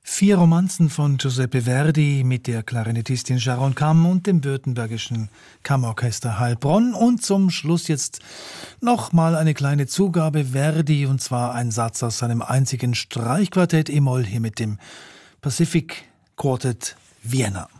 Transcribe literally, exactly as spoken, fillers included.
Vier Romanzen von Giuseppe Verdi mit der Klarinettistin Sharon Kamm und dem Württembergischen Kammerorchester Heilbronn. Und zum Schluss jetzt nochmal eine kleine Zugabe Verdi, und zwar ein Satz aus seinem einzigen Streichquartett E-Moll hier mit dem Pacific Quartet Vienna.